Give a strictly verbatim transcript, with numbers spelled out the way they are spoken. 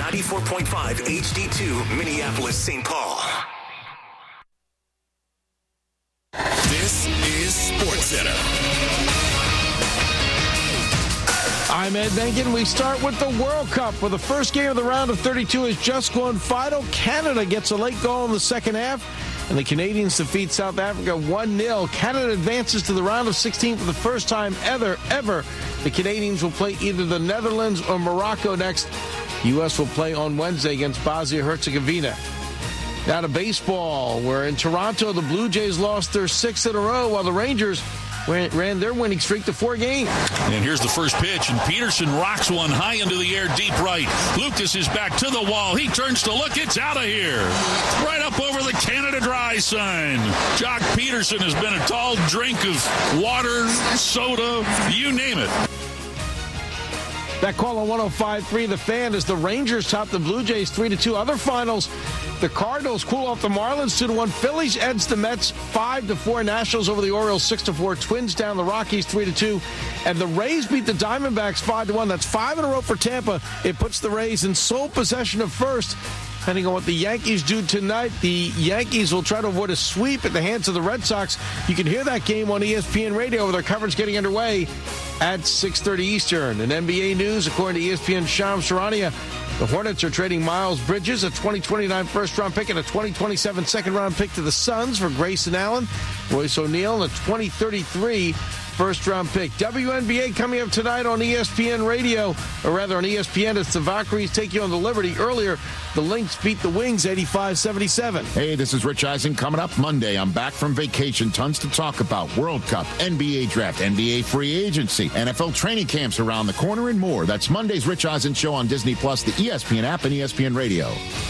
ninety-four point five H D two, Minneapolis, Saint Paul. This is SportsCenter. I'm Ed Benkin. We start with the World Cup, where the first game of the round of thirty-two has just gone final. Canada gets a late goal in the second half, and the Canadians defeat South Africa one nil. Canada advances to the round of sixteen for the first time ever, ever. The Canadians will play either the Netherlands or Morocco next. The U S will play on Wednesday against Bosnia-Herzegovina. Now to baseball, where in Toronto, the Blue Jays lost their sixth in a row, while the Rangers ran their winning streak to four games. And here's the first pitch, and Peterson rocks one high into the air, deep right. Lucas is back to the wall. He turns to look. It's out of here. Right up over the Canada Dry sign. Jock Peterson has been a tall drink of water, soda, you name it. That call on one oh five point three The Fan is the Rangers top the Blue Jays three to two. Other finals, the Cardinals cool off the Marlins two to one. Phillies edge the Mets five to four. Nationals over the Orioles six to four. Twins down the Rockies three to two. And the Rays beat the Diamondbacks five to one. That's five in a row for Tampa. It puts the Rays in sole possession of first. Depending on what the Yankees do tonight, the Yankees will try to avoid a sweep at the hands of the Red Sox. You can hear that game on E S P N Radio with their coverage getting underway at six thirty Eastern. In N B A news, according to E S P N's Shams Charania, the Hornets are trading Miles Bridges, a twenty twenty-nine first-round pick, and a twenty twenty-seven second-round pick to the Suns for Grayson Allen, Royce O'Neal, and a twenty thirty-three first-round pick. W N B A coming up tonight on E S P N Radio, or rather on E S P N as the Valkyries take you on the Liberty. Earlier, the Lynx beat the Wings eighty-five seventy-seven. Hey, this is Rich Eisen. Coming up Monday, I'm back from vacation. Tons to talk about. World Cup, N B A Draft, N B A Free Agency, N F L training camps around the corner, and more. That's Monday's Rich Eisen Show on Disney Plus, the E S P N app, and E S P N Radio.